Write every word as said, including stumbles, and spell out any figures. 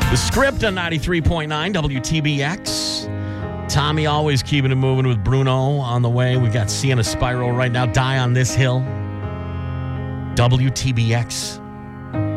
The Script on ninety-three point nine W T B X. Tommy always keeping it moving with Bruno on the way. We got Sienna Spiral right now. Die on This Hill. W T B X.